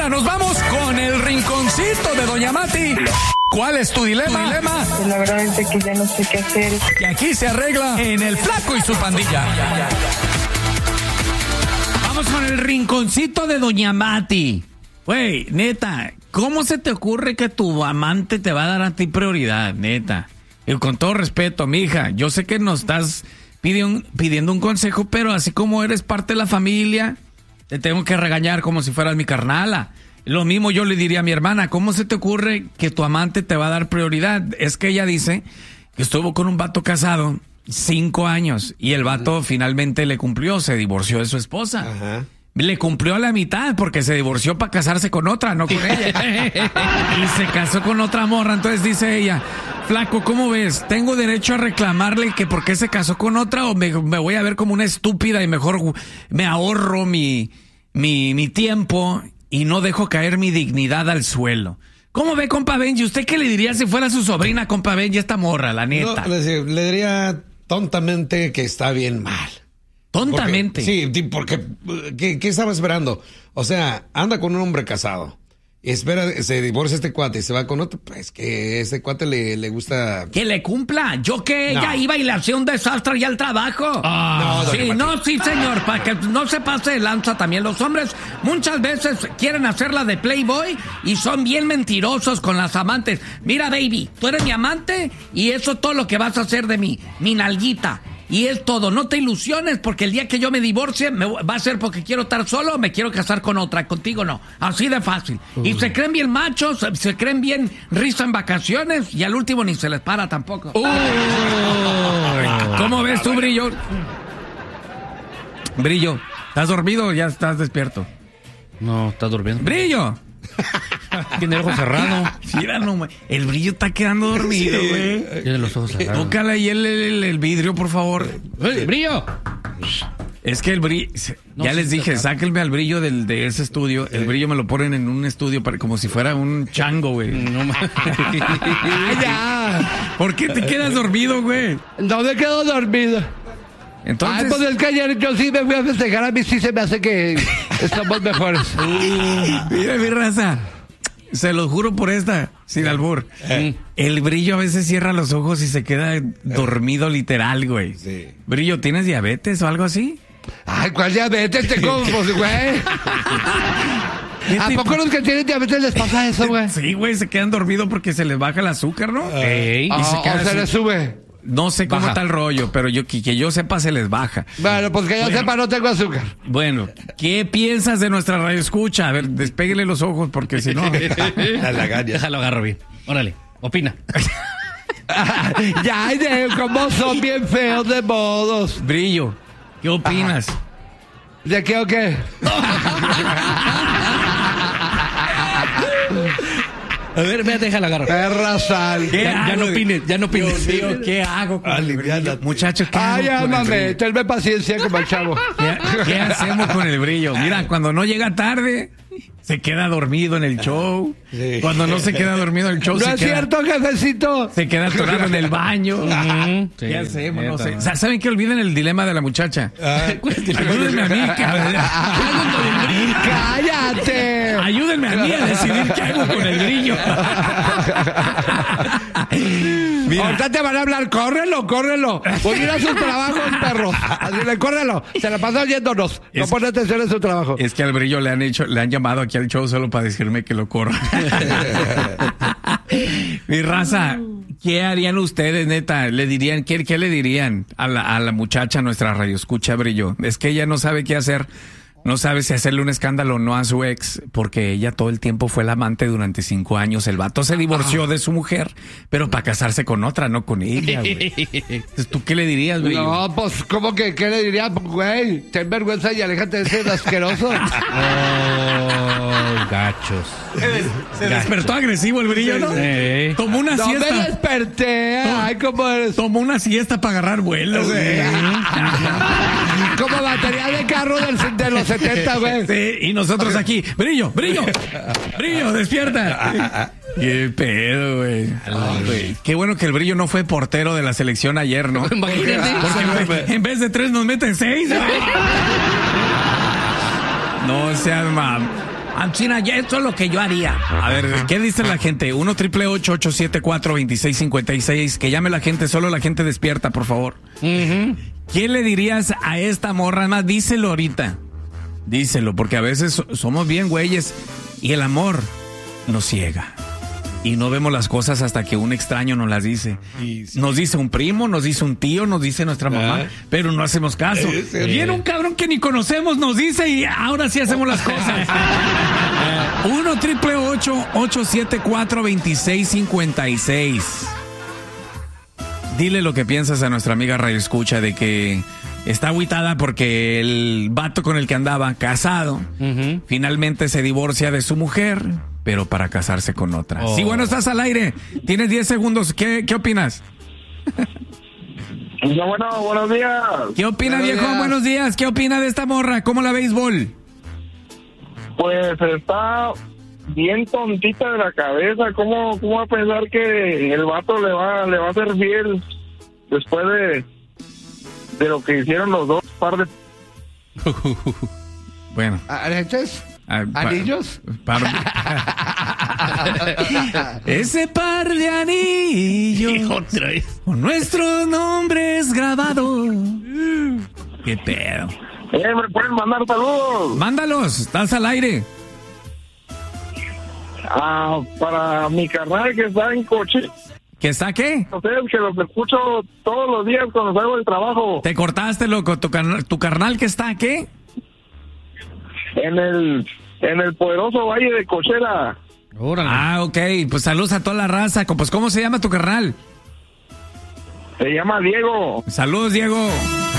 pausa, nos vamos con el rinconcito de Doña Mati. ¿Cuál es tu dilema? Pues la verdad es que ya no sé qué hacer. Y aquí se arregla en El Flaco y su pandilla. Vamos con el rinconcito de Doña Mati. Güey, neta, ¿cómo se te ocurre que tu amante te va a dar a ti prioridad, neta? Y con todo respeto, mija, yo sé que nos estás pidiendo un consejo, pero así como eres parte de la familia, te tengo que regañar como si fueras mi carnala. Lo mismo yo le diría a mi hermana, ¿cómo se te ocurre que tu amante te va a dar prioridad? Es que ella dice que estuvo con un vato casado 5 años y el vato finalmente le cumplió, se divorció de su esposa. Ajá. Le cumplió a la mitad porque se divorció para casarse con otra, no con ella. Y se casó con otra morra. Entonces dice ella, Flaco, ¿cómo ves? ¿Tengo derecho a reclamarle que por qué se casó con otra o me voy a ver como una estúpida y mejor me ahorro mi tiempo y no dejo caer mi dignidad al suelo? ¿Cómo ve, compa Benji? ¿Usted qué le diría si fuera su sobrina, compa Benji, esta morra, la neta? No, le diría tontamente que está bien mal. ¿Tontamente? Porque ¿qué estaba esperando? O sea, anda con un hombre casado. Espera, se divorcia este cuate y se va con otro. Pues que este cuate le gusta. Que le cumpla. Yo que ella iba y le hacía un desastre ya al trabajo. Sí, señor, para que no se pase de lanza también. Los hombres muchas veces quieren hacerla de playboy y son bien mentirosos con las amantes. Mira, baby, tú eres mi amante y eso es todo lo que vas a hacer de mí, mi nalguita. Y es todo, no te ilusiones porque el día que yo me divorcie va a ser porque quiero estar solo o me quiero casar con otra, contigo no, así de fácil. Y se creen bien machos, se creen bien risa en vacaciones y al último ni se les para tampoco. ¿Cómo ves tú, Brillo? Brillo, ¿estás dormido o ya estás despierto? No, estás durmiendo. ¡Brillo! Tiene el ojo cerrado. Mira, no, el Brillo está quedando dormido, güey. Tiene los ojos cerrados. Tócale ahí el vidrio, por favor. ¡Brillo! Es que el Brillo, ya les dije, sáquenme al Brillo de ese estudio. El Brillo me lo ponen en un estudio como si fuera un chango, güey. No mames. ¡Ya! ¿Por qué te quedas dormido, güey? No me quedo dormido. Entonces... Pues es que ayer yo sí me fui a festejar, a mí sí se me hace que estamos mejores. Mira, mi raza, se lo juro por esta, sin albur. El Brillo a veces cierra los ojos y se queda dormido literal, güey. Sí. Brillo, ¿tienes diabetes o algo así? Ay, ¿cuál diabetes? Tengo, pues, güey. ¿A poco los que tienen diabetes les pasa eso, güey? Sí, güey, se quedan dormidos porque se les baja el azúcar, ¿no? Y se les sube. No sé cómo está el rollo, pero que yo sepa se les baja. Bueno, pues que yo sepa no tengo azúcar. Bueno, ¿qué piensas de nuestra radio escucha? A ver, despéguele los ojos porque si no... Déjalo agarro bien. Órale, opina. Ya, cómo son bien feos de modos. Brillo, ¿qué opinas? ¿De qué o qué? A ver, déjala agarrar. Perra sal. Ya no opines, ya no opines. Dios mío, ¿qué hago con el Brillo? Muchachos, ¿qué hago con el Brillo? Tenme paciencia como el chavo. ¿Qué hacemos con el Brillo? Mira, cuando no llega tarde, se queda dormido en el show. Sí. Cuando no se queda dormido en el show, no es cierto, jefecito. Se queda atorado en el baño. ¿Qué hacemos? No sé. ¿Saben qué? Olviden el dilema de la muchacha. Ayúdenme a mí. ¡Cállate! Ayúdenme a mí a decidir qué hago con el Brillo. Mira. Ahorita te van a hablar, córrelo. Voy a ir a sus trabajos, perros. Así le córrelo. Se la pasó oyéndonos. No pone atención en su trabajo. Es que al Brillo le han llamado aquí al show solo para decirme que lo corra. Mi raza, ¿qué harían ustedes, neta? ¿Le dirían, qué le dirían a la muchacha, nuestra radioescucha, Brillo? Es que ella no sabe qué hacer. No sabe si hacerle un escándalo o no a su ex, porque ella todo el tiempo fue la amante durante 5 años. El vato se divorció de su mujer, pero para casarse con otra, no con ella, güey. Entonces, ¿tú qué le dirías, güey? No, pues, ¿cómo que qué le dirías, güey? Ten vergüenza y aléjate de ese asqueroso. Gachos. Se despertó agresivo el Brillo, ¿no? Sí. Tomó una siesta. No me desperté. Ay, ¿cómo eres? Tomó una siesta para agarrar vuelo, güey. Como batería de carro de los 70, güey. Sí, y nosotros aquí. Brillo, despierta. Qué pedo, güey. Qué bueno que el Brillo no fue portero de la selección ayer, ¿no? Porque en vez de 3 nos meten 6. No seas mam. China, ya esto es lo que yo haría. A ver, ¿qué dice la gente? 1-888-874-2656. Que llame la gente, solo la gente despierta, por favor. ¿Qué le dirías a esta morra? Además, díselo ahorita. Díselo, porque a veces somos bien güeyes y el amor nos ciega. Y no vemos las cosas hasta que un extraño nos las dice. Sí. Nos dice un primo, nos dice un tío, nos dice nuestra mamá, pero no hacemos caso. Viene un cabrón que ni conocemos, nos dice y ahora sí hacemos las cosas. 1-888-874-2656. Dile lo que piensas a nuestra amiga Radio Escucha de que está agüitada porque el vato con el que andaba casado finalmente se divorcia de su mujer, pero para casarse con otra. Sí, bueno, estás al aire. Tienes 10 segundos. ¿Qué opinas? Bueno, buenos días. ¿Qué opina, viejo? Buenos días. ¿Qué opina de esta morra? ¿Cómo la béisbol? Pues está bien tontita de la cabeza. ¿Cómo va a pensar que el vato le va a ser fiel después de lo que hicieron los dos par de... Bueno. ¿Areches? ¿Anillos? Ese par de anillos Otra vez. con nuestros nombres grabados. ¿Qué pedo? ¿Me pueden mandar saludos? Mándalos, estás al aire. Para mi carnal que está en coche. ¿Qué está qué? Ustedes que los escucho todos los días cuando salgo del trabajo. Te cortaste, loco. ¿Tu carnal que está qué? En el poderoso Valle de Cochera. Ah, ok. Pues saludos a toda la raza. Pues, ¿cómo se llama tu carnal? Se llama Diego. Saludos, Diego.